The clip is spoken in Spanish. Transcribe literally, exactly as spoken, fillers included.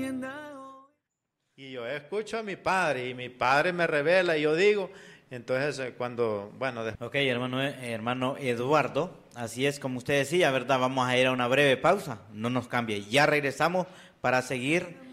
Y yo escucho a mi padre y mi padre me revela y yo digo, entonces eh, cuando, bueno... De... Ok, hermano, eh, hermano Eduardo, así es como usted decía, ¿verdad? Vamos a ir a una breve pausa, no nos cambie, ya regresamos para seguir